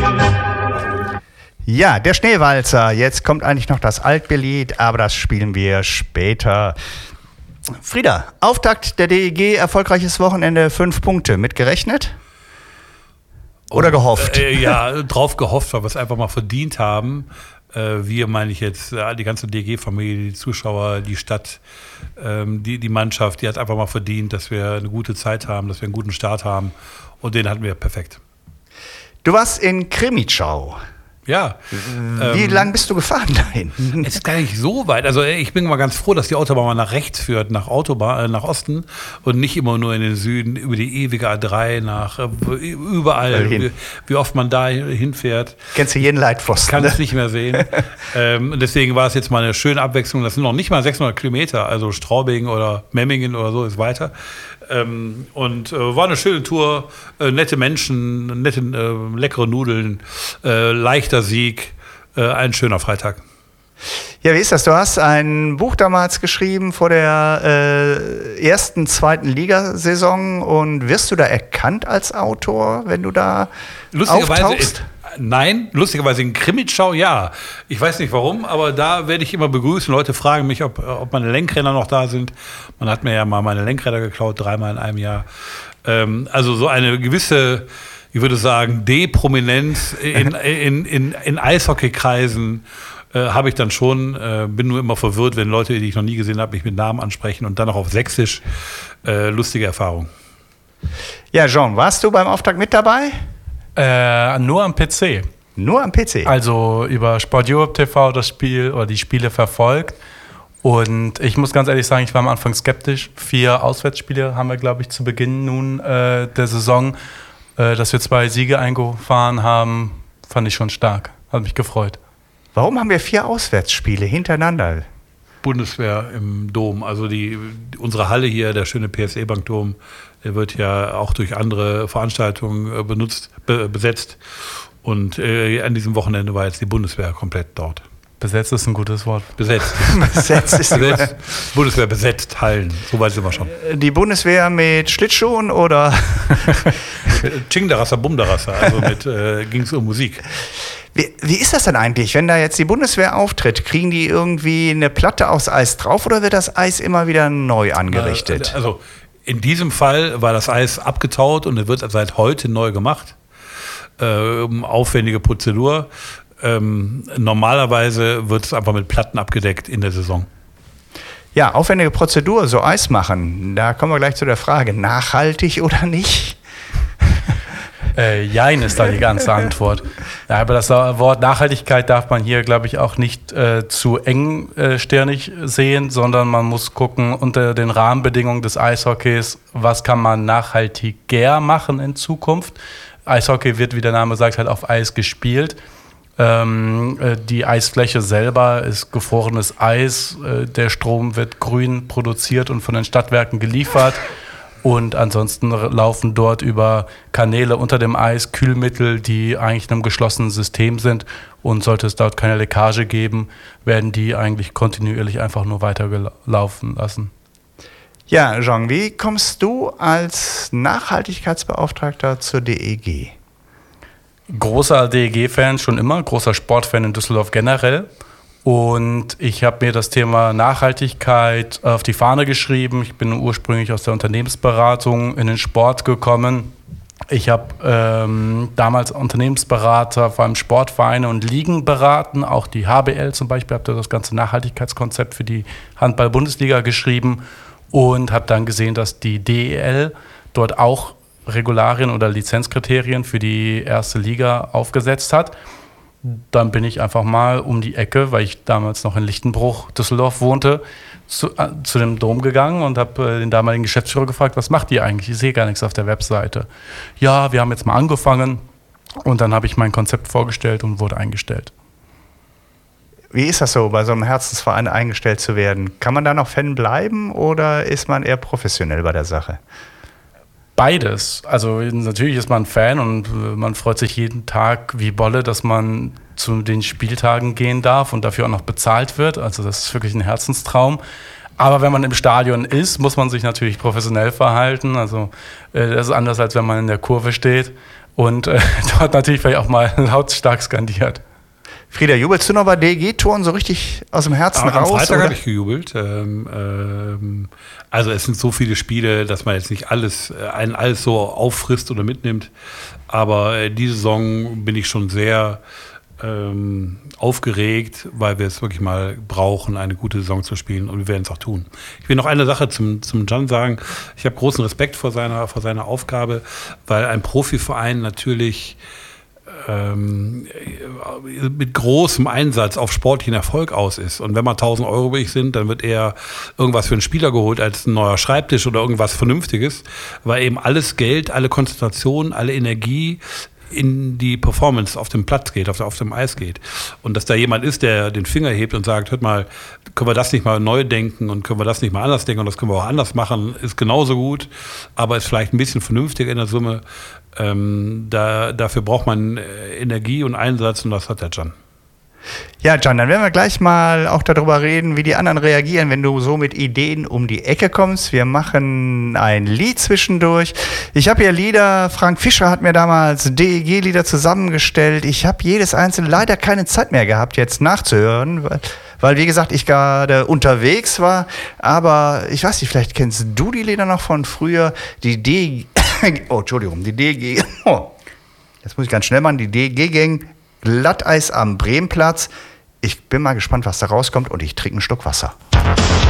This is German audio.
Ja, der Schneewalzer. Jetzt kommt eigentlich noch das Altbierlied, aber das spielen wir später. Frieda, Auftakt der DEG, erfolgreiches Wochenende, 5 Punkte. Mitgerechnet? Oder gehofft? Ja, drauf gehofft, weil wir es einfach mal verdient haben. Wir, meine ich jetzt, die ganze DEG-Familie, die Zuschauer, die Stadt, die Mannschaft, die hat einfach mal verdient, dass wir eine gute Zeit haben, dass wir einen guten Start haben. Und den hatten wir perfekt. Du warst in Krimitschau. Ja. Wie lang bist du gefahren dahin? Es ist gar nicht so weit. Also ich bin mal ganz froh, dass die Autobahn mal nach rechts führt, nach Osten und nicht immer nur in den Süden, über die ewige A3, nach überall, wie oft man da hinfährt. Kennst du jeden Leitpfosten? Kann es nicht mehr sehen. Deswegen war es jetzt mal eine schöne Abwechslung. Das sind noch nicht mal 600 Kilometer, also Straubing oder Memmingen oder so ist weiter. Und war eine schöne Tour, nette Menschen, leckere Nudeln, leichter Sieg, ein schöner Freitag. Ja, wie ist das? Du hast ein Buch damals geschrieben vor der ersten, zweiten Ligasaison und wirst du da erkannt als Autor, wenn du da auftauchst? Nein, lustigerweise in Krimitschau ja. Ich weiß nicht warum, aber da werde ich immer begrüßen. Leute fragen mich, ob meine Lenkräder noch da sind. Man hat mir ja mal meine Lenkräder geklaut, 3-mal in einem Jahr. Also so eine gewisse, ich würde sagen, Deprominenz in Eishockeykreisen habe ich dann schon. Bin nur immer verwirrt, wenn Leute, die ich noch nie gesehen habe, mich mit Namen ansprechen und dann auch auf Sächsisch. Lustige Erfahrung. Ja, Jean, warst du beim Auftakt mit dabei? Nur am PC. Nur am PC? Also über Sport Europe TV das Spiel oder die Spiele verfolgt. Und ich muss ganz ehrlich sagen, ich war am Anfang skeptisch. 4 Auswärtsspiele haben wir, glaube ich, zu Beginn nun der Saison. Dass wir 2 Siege eingefahren haben, fand ich schon stark. Hat mich gefreut. Warum haben wir 4 Auswärtsspiele hintereinander? Bundeswehr im Dom, also unsere Halle hier, der schöne PSE-Bank-Dom, der wird ja auch durch andere Veranstaltungen besetzt. Und an diesem Wochenende war jetzt die Bundeswehr komplett dort. Besetzt ist ein gutes Wort. Besetzt. Besetzt. Bundeswehr besetzt, Hallen. So weit sind wir schon. Die Bundeswehr mit Schlittschuhen oder? Chingdarasser, Bumdarasser. Also ging es um Musik. Wie ist das denn eigentlich, wenn da jetzt die Bundeswehr auftritt? Kriegen die irgendwie eine Platte aus Eis drauf oder wird das Eis immer wieder neu angerichtet? Also in diesem Fall war das Eis abgetaut und es wird seit heute neu gemacht. Aufwendige Prozedur. Normalerweise wird es einfach mit Platten abgedeckt in der Saison. Ja, aufwendige Prozedur, so Eis machen. Da kommen wir gleich zu der Frage, nachhaltig oder nicht? Jein ist da die ganze Antwort. Ja, aber das Wort Nachhaltigkeit darf man hier, glaube ich, auch nicht zu engstirnig sehen, sondern man muss gucken unter den Rahmenbedingungen des Eishockeys, was kann man nachhaltiger machen in Zukunft. Eishockey wird, wie der Name sagt, halt auf Eis gespielt. Die Eisfläche selber ist gefrorenes Eis. Der Strom wird grün produziert und von den Stadtwerken geliefert. Und ansonsten laufen dort über Kanäle unter dem Eis Kühlmittel, die eigentlich in einem geschlossenen System sind. Und sollte es dort keine Leckage geben, werden die eigentlich kontinuierlich einfach nur weitergelaufen lassen. Ja, Jean, wie kommst du als Nachhaltigkeitsbeauftragter zur DEG? Großer DEG-Fan schon immer, großer Sportfan in Düsseldorf generell. Und ich habe mir das Thema Nachhaltigkeit auf die Fahne geschrieben. Ich bin ursprünglich aus der Unternehmensberatung in den Sport gekommen. Ich habe damals Unternehmensberater, vor allem Sportvereine und Ligen beraten. Auch die HBL zum Beispiel, habe das ganze Nachhaltigkeitskonzept für die Handball-Bundesliga geschrieben. Und habe dann gesehen, dass die DEL dort auch Regularien oder Lizenzkriterien für die erste Liga aufgesetzt hat. Dann bin ich einfach mal um die Ecke, weil ich damals noch in Lichtenbruch, Düsseldorf wohnte, zu dem Dom gegangen und habe den damaligen Geschäftsführer gefragt, was macht ihr eigentlich? Ich sehe gar nichts auf der Webseite. Ja, wir haben jetzt mal angefangen und dann habe ich mein Konzept vorgestellt und wurde eingestellt. Wie ist das so, bei so einem Herzensverein eingestellt zu werden? Kann man da noch Fan bleiben oder ist man eher professionell bei der Sache? Beides. Also natürlich ist man Fan und man freut sich jeden Tag wie Bolle, dass man zu den Spieltagen gehen darf und dafür auch noch bezahlt wird. Also das ist wirklich ein Herzenstraum. Aber wenn man im Stadion ist, muss man sich natürlich professionell verhalten. Also das ist anders, als wenn man in der Kurve steht. und dort natürlich vielleicht auch mal lautstark skandiert. Frieda, jubelst du noch bei DEG-Toren so richtig aus dem Herzen raus? Am Freitag oder? habe ich gejubelt. Also es sind so viele Spiele, dass man jetzt nicht alles so auffrisst oder mitnimmt. Aber diese Saison bin ich schon sehr aufgeregt, weil wir es wirklich mal brauchen, eine gute Saison zu spielen, und wir werden es auch tun. Ich will noch eine Sache zum Can sagen. Ich habe großen Respekt vor seiner Aufgabe, weil ein Profiverein natürlich mit großem Einsatz auf sportlichen Erfolg aus ist. Und wenn mal 1.000 Euro übrig sind, dann wird eher irgendwas für einen Spieler geholt als ein neuer Schreibtisch oder irgendwas Vernünftiges, weil eben alles Geld, alle Konzentration, alle Energie in die Performance auf dem Platz geht, auf dem Eis geht. Und dass da jemand ist, der den Finger hebt und sagt, hört mal, können wir das nicht mal neu denken und können wir das nicht mal anders denken und das können wir auch anders machen, ist genauso gut, aber ist vielleicht ein bisschen vernünftiger in der Summe. Dafür braucht man Energie und Einsatz, und das hat der Can. Ja, Can, dann werden wir gleich mal auch darüber reden, wie die anderen reagieren, wenn du so mit Ideen um die Ecke kommst. Wir machen ein Lied zwischendurch. Ich habe hier Lieder, Frank Fischer hat mir damals DEG-Lieder zusammengestellt. Ich habe jedes einzelne leider keine Zeit mehr gehabt, jetzt nachzuhören, weil wie gesagt, ich gerade unterwegs war. Aber ich weiß nicht, vielleicht kennst du die Lieder noch von früher, die DEG. Oh, Entschuldigung, die DEG. Oh, jetzt muss ich ganz schnell machen. Die DEG-Gang, Glatteis am Bremplatz. Ich bin mal gespannt, was da rauskommt, und ich trinke einen Schluck Wasser.